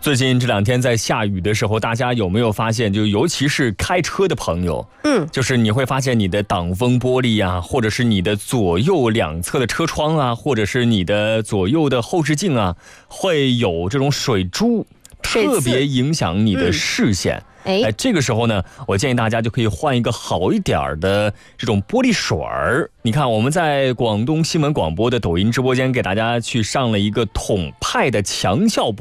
最近这2天在下雨的时候，大家有没有发现，就尤其是开车的朋友，就是你会发现你的挡风玻璃啊，或者是你的左右两侧的车窗啊，或者是你的左右的后视镜啊，会有这种水珠，特别影响你的视线。这个时候呢，我建议大家就可以换一个好一点的这种玻璃水儿。你看，我们在广东新闻广播的抖音直播间给大家去上了一个统派的强效